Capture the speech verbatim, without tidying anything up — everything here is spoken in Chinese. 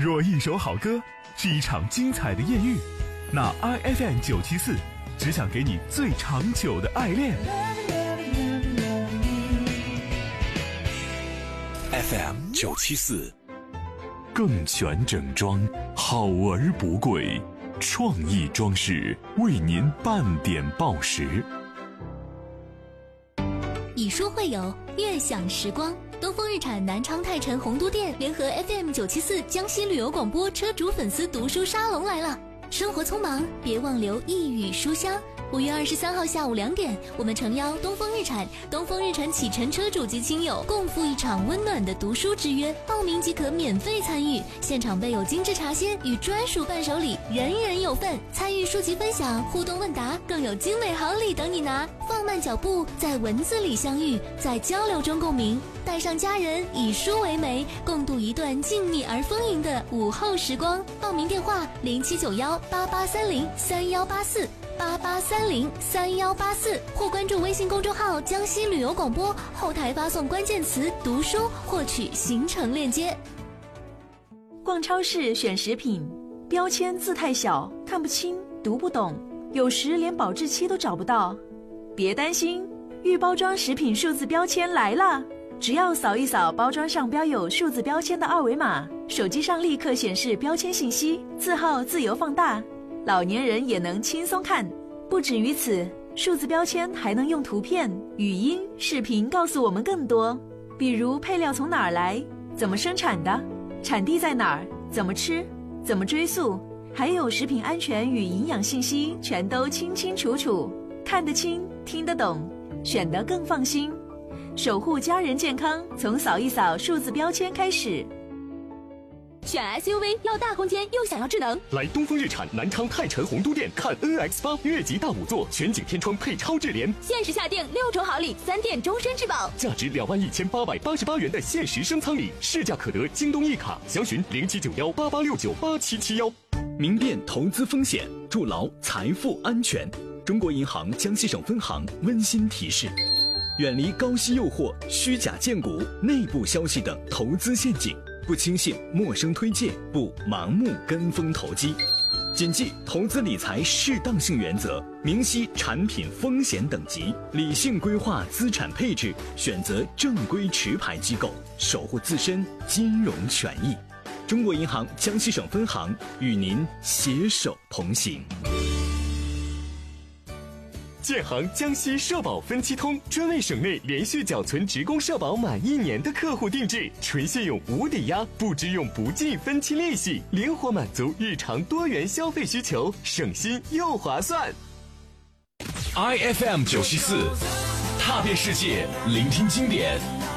若一首好歌是一场精彩的艳遇，那 I F M 九七四只想给你最长久的爱恋。 F M 九七四，更全整装，好而不贵，创意装饰为您半点报时。 以书会友，悦享时光。东风日产南昌泰城洪都店联合 F M 九七四江西旅游广播车主粉丝读书沙龙来了。生活匆忙，别忘留一语书香。五月二十三号下午两点，我们诚邀东风日产、东风日产启辰车主及亲友共赴一场温暖的读书之约，报名即可免费参与，现场备有精致茶歇与专属伴手礼，人人有份。参与书籍分享、互动问答，更有精美好礼等你拿。放慢脚步，在文字里相遇，在交流中共鸣，带上家人，以书为媒，共度一段静谧而丰盈的午后时光。报名电话零七九幺八八三零三幺八四。八八三零三幺八四，或关注微信公众号江西旅游广播，后台发送关键词读书获取行程链接。 逛超市选食品，标签字太小，看不清读不懂，有时连保质期都找不到。别担心，预包装食品数字标签来了，只要扫一扫包装上标有数字标签的二维码，手机上立刻显示标签信息，字号自由放大，老年人也能轻松看。不止于此，数字标签还能用图片、语音、视频告诉我们更多，比如配料从哪儿来，怎么生产的，产地在哪儿，怎么吃，怎么追溯，还有食品安全与营养信息，全都清清楚楚，看得清，听得懂，选得更放心。守护家人健康，从扫一扫数字标签开始。 选 S U V 要大空间又想要智能， 来东风日产南昌泰城洪都店看 N X 八越级大五座全景天窗配超智联， 限时下定六重好礼，三店终身质保， 价值两万一千八百八十八元的限时升舱礼，市价可得京东一卡，详询零七九幺八八六九八七七幺。 明辨投资风险，筑牢财富安全。中国银行江西省分行温馨提示：远离高息诱惑、虚假荐股、内部消息等投资陷阱。不轻信陌生推荐，不盲目跟风投机，谨记投资理财适当性原则，明晰产品风险等级，理性规划资产配置，选择正规持牌机构，守护自身金融权益。中国银行江西省分行与您携手同行。 建行江西社保分期通专为省内连续缴存职工社保满一年的客户定制，纯信用无抵押，不支用不计分期利息，灵活满足日常多元消费需求，省心又划算。 I F M 九七四，踏遍世界，聆听经典